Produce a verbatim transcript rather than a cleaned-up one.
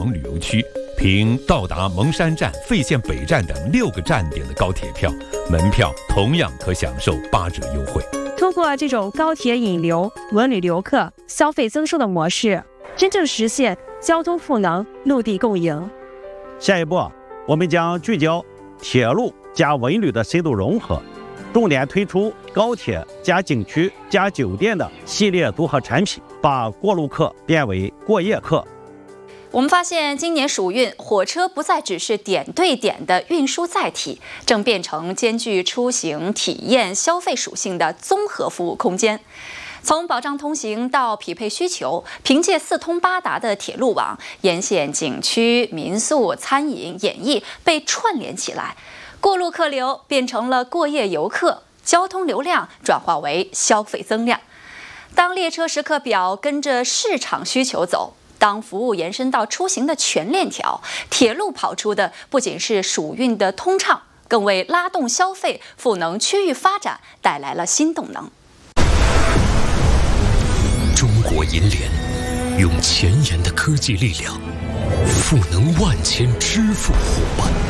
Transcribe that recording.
蒙旅游区，凭到达蒙山站、费县北站等六个站点的高铁票，门票同样可享受八折优惠。 通过这种高铁引流、文旅游客、消费增收的模式，真正实现交通赋能、陆地共赢。 下一步，我们将聚焦铁路加文旅的深度融合，重点推出高铁加景区加酒店的系列组合产品，把过路客变为过夜客。 我们发现，今年暑运，火车不再只是点对点的运输载体，正变成兼具出行、体验、消费属性的综合服务空间。从保障通行到匹配需求，凭借四通八达的铁路网，沿线景区、民宿、餐饮、演艺被串联起来，过路客流变成了过夜游客，交通流量转化为消费增量。当列车时刻表跟着市场需求走，当服务延伸到出行的全链条，铁路跑出的不仅是暑运的通畅，更为拉动消费、赋能区域发展带来了新动能。 中国银联用前沿的科技力量，赋能万千支付伙伴。